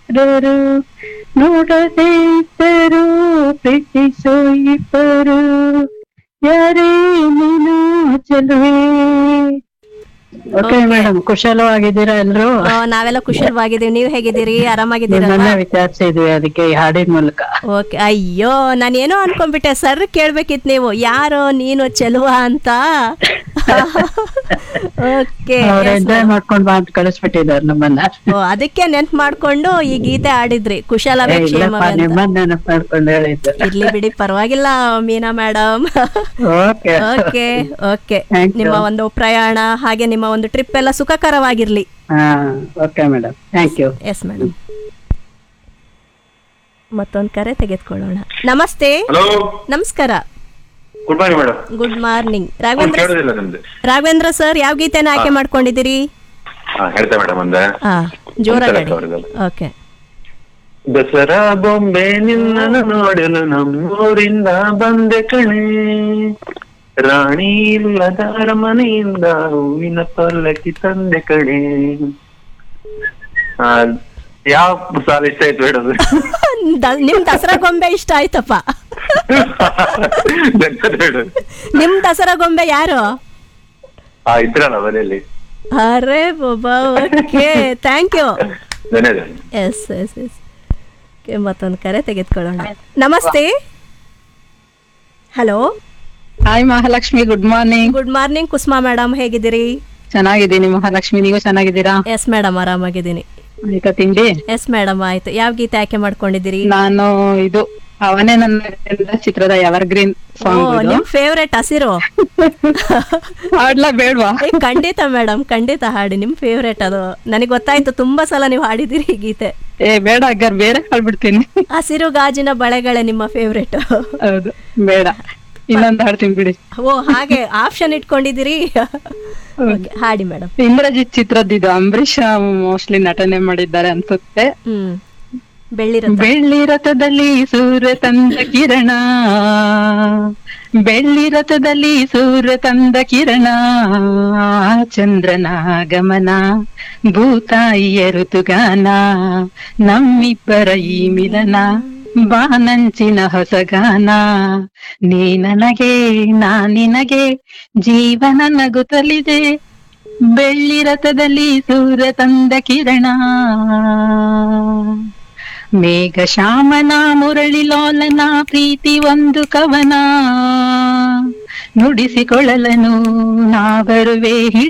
ಮಿತ್ರರು ನೋಡದೇ ಇದ್ದರು ಪ್ರೀತಿಸೋ ಇಬ್ಬರು ಯಾರೇ ನೀನು ಚೆಲುವೆ. Okay Okay. ಮೇಡಮ್, ಕುಶಲವಾಗಿದ್ದೀರಾ ಎಲ್ರು? ನಾವೆಲ್ಲ ಕುಶಲವಾಗಿದ್ದೀವಿ, ನೀವ್ ಹೇಗಿದ್ದೀರಿ? ಆರಾಮಾಗಿದ್ದೀರಲ್ಲ? ನಿಮ್ಮನ್ನ ವಿಚಾರಿಸಿದ್ವಿ ಅದಕ್ಕೆ ಈ ಹಾಡಿನ ಮೂಲಕ. ಓಕೆ. ಅಯ್ಯೋ, ನಾನೇನೋ ಅನ್ಕೊಂಡ್ಬಿಟ್ಟೆ, ಸರ್ ಕೇಳ್ಬೇಕಿತ್ತು ನೀವು ಯಾರೋ ನೀನು ಚೆಲುವ ಅಂತ. ಓಕೆ. ಅವ್ರು ಎಂಜಾಯ್ ಮಾಡ್ಕೊಂಡ್ ಬಾ ಅಂತ ಕಳಿಸ್ಬಿಟ್ಟಿದ್ದಾರೆ ನಮ್ಮನ್ನ. ಅದಕ್ಕೆ ನೆನ್ಪ್ ಮಾಡ್ಕೊಂಡು ಈ ಗೀತೆ ಆಡಿದ್ರಿ, ಕುಶಲವೇ ಏ, ಇಲ್ಲಪ್ಪ, ಕ್ಷೇಮವೇ ಅಂತ. ನಿಮ್ಮನ್ನ ನೆನಪು ಮಾಡ್ಕೊಂಡು ಹೇಳಿದ್ದು. ಇರ್ಲಿ ಬಿಡಿ, ಪರವಾಗಿಲ್ಲ ಮೀನಾ madam. Okay okay okay. Thank you. ನಿಮ್ಮ ಒಂದು ಪ್ರಯಾಣ ಹಾಗೆ ನಿಮ್ಮ ಒಂದು ಟ್ರಿಪ್ ಎಲ್ಲ ಸುಖಕರವಾಗಿರ್ಲಿ. ಹಾ, okay madam, thank you. Yes madam. ಮತ್ತೊಂದು ಕರೆ ತೆಗೆದುಕೊಳ್ಳೋಣ. ನಮಸ್ತೆ. ಹಲೋ, ನಮಸ್ಕಾರ. Good morning madam. Good morning. ಕೇಳೋದಿಲ್ಲ ನಿಮ್ದು. ರಾಘವೇಂದ್ರ ಸರ್, ಯಾವ ಗೀತೆನ ಆಯ್ಕೆ ಮಾಡ್ಕೊಂಡಿದ್ದೀರಿ? ಹೇಳ್ತಾ ಮೇಡಮ್ ಒಂದೇ. ಹಾ, ಜೋರಾಗಿ. ಅವ್ರದ್ದು. ಓಕೆ. ದಸರಾ ಬೊಂಬೆ ನಿನ್ನನ್ನು ನೋಡಲು ನಮ್ಮೂರಿಂದ ಬಂದೆ ಕಣೆ, ರಾಣಿ ಇಲ್ಲದ ಅರಮನೆಯಿಂದ ಹೂವಿನ ಪಲ್ಲಕ್ಕಿ ತಂದೆ ಕಣೆ. ಯಾವ ಸಾಲ ಇಷ್ಟ ಆಯ್ತು ಹೇಳೋದು? ನಿಮ್ ದಸರಾ ಗೊಂಬೆ ಇಷ್ಟ ಆಯ್ತಪ್ಪ. ಹೇಳೋದು ನಿಮ್ ದಸರಾ ಗೊಂಬೆ ಯಾರು? ಇದ್ರಲ್ಲ ಮನೆಯಲ್ಲಿ. ಅರೆ ಬಾಬಾ. Okay, thank you. ಧನ್ಯವಾದ. S S S. ಮತ್ತೊಂದು ಕರೆ ತೆಗೆದುಕೊಳ್ಳೋಣ. ನಮಸ್ತೆ. Hello. Hi Mahalakshmi, good morning. Good morning Kusuma madam, ಹೇಗಿದ್ದೀರಿ? ಚೆನ್ನಾಗಿದ್ದೀನಿ ಮಹಾಲಕ್ಷ್ಮಿ, ನೀವು ಚೆನ್ನಾಗಿದ್ದೀರಾ? Yes madam, ಆರಾಮಾಗಿದ್ದೀನಿ. ಈಗ ತಿಂಡಿ? ಎಸ್ ಮೇಡಮ್, ಆಯ್ತು. ಯಾವ ಗೀತೆ ಆಯ್ಕೆ ಮಾಡ್ಕೊಂಡಿದ್ದೀರಿ? ನಾನು ಇದು ಅವನೇ ನನ್ನ ಗಂಡ ಚಿತ್ರದ ಎವರ್ ಗ್ರೀನ್ ಓ, ಸಾಂಗ್. ನಿಮ್ ಫೇವ್ರೆಟ್ ಹಸಿರು. ಹಾಡ್ಲಾ ಬೇಡ್ವಾ? ಖಂಡಿತ ಮೇಡಮ್, ಖಂಡಿತ ಹಾಡಿ, ನಿಮ್ ಫೇವ್ರೆಟ್ ಅದು ನನಗೆ ಗೊತ್ತಾಯ್ತು. ತುಂಬಾ ಸಲ ನೀವು ಹಾಡಿದಿರಿ ಈ ಗೀತೆ. ಏ ಬೇಡ, ಹಾಗಾದ್ರೆ ಬೇರೆ ಹಾಡ್ಬಿಡ್ತೀನಿ. ಹಸಿರು ಗಾಜಿನ ಬಳೆಗಳೇ ನಿಮ್ಮ ಫೇವ್ರೆಟ್? ಹೌದು, ಬೇಡ, ಇನ್ನೊಂದು ಹಾಡ್ತೀನಿ ಬಿಡಿ. ಓ, ಹಾಗೆ ಆಪ್ಷನ್ ಇಟ್ಕೊಂಡಿದ್ದೀರಿ. Okay, ಹಾಡಿ ಮೇಡಮ್. ಇಂದ್ರಜಿತ್ ಚಿತ್ರದ್ದು, ಅಂಬರೀಷ್ ಮೋಸ್ಟ್ಲಿ ನಟನೆ ಮಾಡಿದ್ದಾರೆ ಅನ್ಸುತ್ತೆ. ಬೆಳ್ಳಿ ರಥದಲ್ಲಿ ಸೂರ್ಯ ತಂದ ಕಿರಣ, ಬೆಳ್ಳಿ ರಥದಲ್ಲಿ ಸೂರ್ಯ ತಂದ ಕಿರಣ, ಚಂದ್ರನ ಗಮನ, ಭೂತಾಯಿಯ ಋತುಗಾನ, ನಮ್ಮಿಬ್ಬರ ಈ ಮಿಲನ, ಬಾನಂಚಿನ ಹೊಸಗಾನ, ನೀ ನನಗೆ ನಾ ನಿನಗೆ, ಜೀವನ ನಗುತ್ತಲಿದೆ, ಬೆಳ್ಳಿ ರಥದಲ್ಲಿ ಸೂರ್ಯ ತಂದ ಕಿರಣ, ಮೇಘ ಶ್ಯಾಮನ ಮುರಳಿ ಲೋಲನ, ಪ್ರೀತಿ ಒಂದು ಕವನ, ನುಡಿಸಿಕೊಳ್ಳಲನು ನಾ ಬರುವೆ.